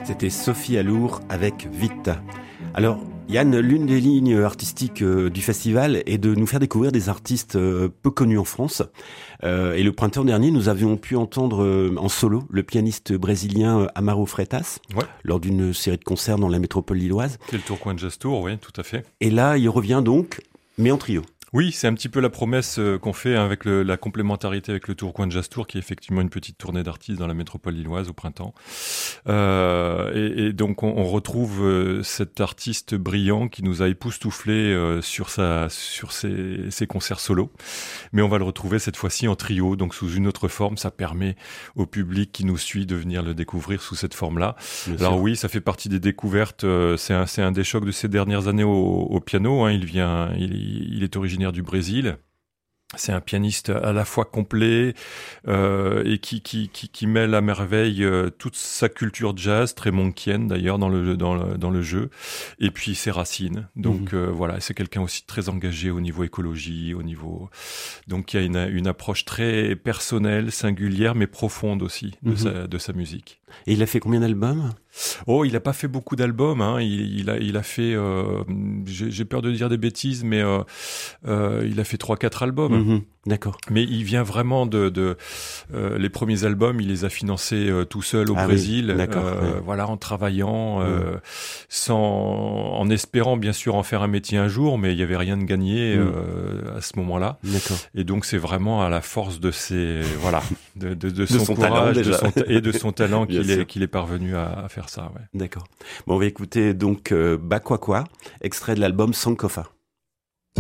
C'était Sophie Alour avec Vita. Alors, Yann, l'une des lignes artistiques du festival est de nous faire découvrir des artistes peu connus en France. Et le printemps dernier, nous avions pu entendre en solo le pianiste brésilien Amaro Freitas, lors d'une série de concerts dans la métropole lilloise. C'est le Tourcoing Jazz Tour, oui, tout à fait. Et là, il revient donc, mais en trio. Oui, c'est un petit peu la promesse qu'on fait avec la complémentarité avec le Tourcoing Jazz Tour, qui est effectivement une petite tournée d'artistes dans la métropole lilloise au printemps. Et donc on retrouve cet artiste brillant qui nous a époustouflé sur ses concerts solo. Mais on va le retrouver cette fois-ci en trio, donc sous une autre forme. Ça permet au public qui nous suit de venir le découvrir sous cette forme-là. Alors oui, ça fait partie des découvertes. C'est un des chocs de ces dernières années au piano. Hein. Il est originaire du Brésil. C'est un pianiste à la fois complet et qui mêle à merveille toute sa culture jazz, très monkienne d'ailleurs dans le jeu, et puis ses racines. Donc voilà, c'est quelqu'un aussi très engagé au niveau écologie, donc il y a une approche très personnelle, singulière, mais profonde aussi de sa musique. Et il a fait combien d'albums ? Oh, il a pas fait beaucoup d'albums, hein. Il a fait, j'ai peur de dire des bêtises, mais il a fait 3-4 albums. D'accord. Mais il vient vraiment les premiers albums, il les a financés tout seul au Brésil, voilà, en travaillant, en espérant bien sûr en faire un métier un jour, mais il y avait rien de gagné à ce moment-là. D'accord. Et donc c'est vraiment à la force de de son courage, talent, de son talent qu'il est parvenu à faire ça. Ouais. D'accord. Bon, on va écouter donc Bakwakwa, extrait de l'album Sankofa.